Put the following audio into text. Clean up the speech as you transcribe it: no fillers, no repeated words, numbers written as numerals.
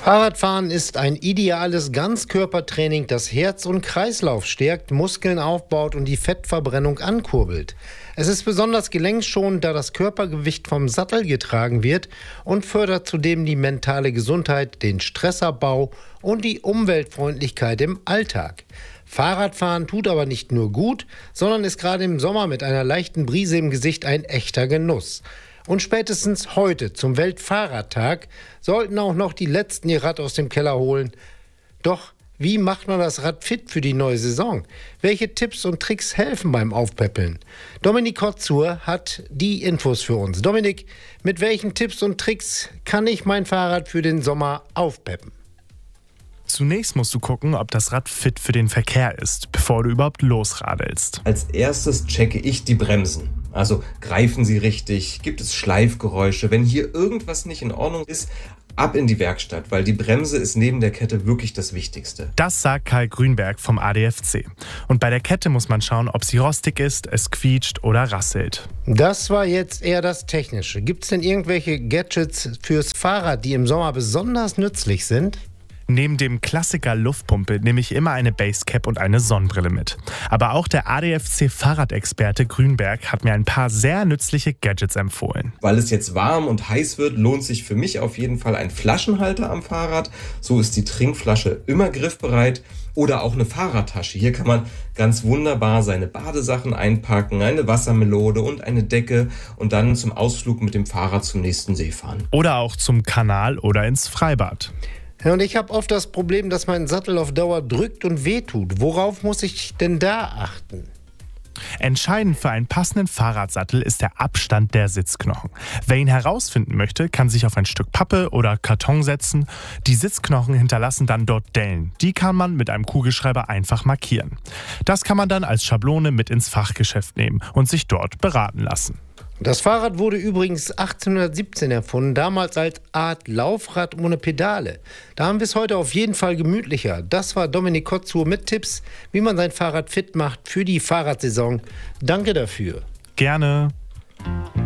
Fahrradfahren ist ein ideales Ganzkörpertraining, das Herz und Kreislauf stärkt, Muskeln aufbaut und die Fettverbrennung ankurbelt. Es ist besonders gelenkschonend, da das Körpergewicht vom Sattel getragen wird und fördert zudem die mentale Gesundheit, den Stressabbau und die Umweltfreundlichkeit im Alltag. Fahrradfahren tut aber nicht nur gut, sondern ist gerade im Sommer mit einer leichten Brise im Gesicht ein echter Genuss. Und spätestens heute zum Weltfahrradtag sollten auch noch die Letzten ihr Rad aus dem Keller holen. Doch wie macht man das Rad fit für die neue Saison? Welche Tipps und Tricks helfen beim Aufpäppeln? Dominik Kotzur hat die Infos für uns. Dominik, mit welchen Tipps und Tricks kann ich mein Fahrrad für den Sommer aufpeppen? Zunächst musst du gucken, ob das Rad fit für den Verkehr ist, bevor du überhaupt losradelst. Als erstes checke ich die Bremsen. Also greifen sie richtig? Gibt es Schleifgeräusche? Wenn hier irgendwas nicht in Ordnung ist, ab in die Werkstatt, weil die Bremse ist neben der Kette wirklich das Wichtigste. Das sagt Karl Grünberg vom ADFC. Und bei der Kette muss man schauen, ob sie rostig ist, es quietscht oder rasselt. Das war jetzt eher das Technische. Gibt es denn irgendwelche Gadgets fürs Fahrrad, die im Sommer besonders nützlich sind? Neben dem Klassiker Luftpumpe nehme ich immer eine Basecap und eine Sonnenbrille mit. Aber auch der ADFC-Fahrradexperte Grünberg hat mir ein paar sehr nützliche Gadgets empfohlen. Weil es jetzt warm und heiß wird, lohnt sich für mich auf jeden Fall ein Flaschenhalter am Fahrrad. So ist die Trinkflasche immer griffbereit. Oder auch eine Fahrradtasche. Hier kann man ganz wunderbar seine Badesachen einpacken, eine Wassermelone und eine Decke und dann zum Ausflug mit dem Fahrrad zum nächsten See fahren. Oder auch zum Kanal oder ins Freibad. Ja, und ich habe oft das Problem, dass mein Sattel auf Dauer drückt und wehtut. Worauf muss ich denn da achten? Entscheidend für einen passenden Fahrradsattel ist der Abstand der Sitzknochen. Wer ihn herausfinden möchte, kann sich auf ein Stück Pappe oder Karton setzen. Die Sitzknochen hinterlassen dann dort Dellen. Die kann man mit einem Kugelschreiber einfach markieren. Das kann man dann als Schablone mit ins Fachgeschäft nehmen und sich dort beraten lassen. Das Fahrrad wurde übrigens 1817 erfunden, damals als Art Laufrad ohne Pedale. Da haben wir es heute auf jeden Fall gemütlicher. Das war Dominik Kotzur mit Tipps, wie man sein Fahrrad fit macht für die Fahrradsaison. Danke dafür. Gerne.